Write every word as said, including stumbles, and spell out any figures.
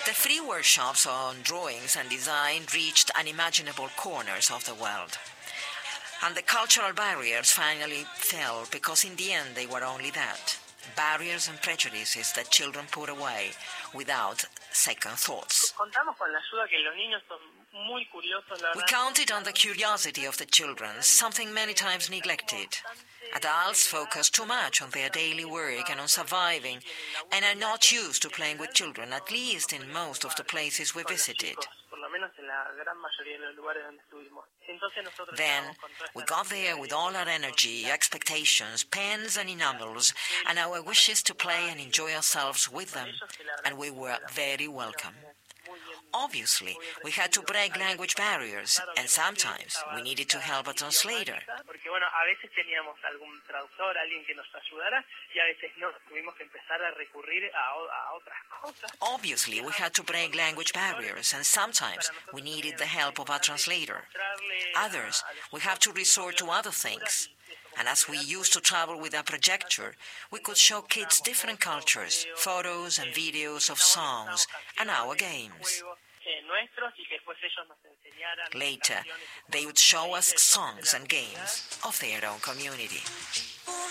The free workshops on drawings and design reached unimaginable corners of the world. And the cultural barriers finally fell because in the end they were only that. Barriers and prejudices that children put away without second thoughts. We counted on the curiosity of the children, something many times neglected. Adults focus too much on their daily work and on surviving, and are not used to playing with children, at least in most of the places we visited. Then we got there with all our energy, expectations, pens and enamels, and our wishes to play and enjoy ourselves with them, and we were very welcome. Obviously, we had to break language barriers, and sometimes we needed to help a translator. Obviously, we had to break language barriers, and sometimes we needed the help of a translator. Others, we have to resort to other things. And as we used to travel with a projector, we could show kids different cultures, photos and videos of songs, and our games. Later, they would show us songs and games of their own community.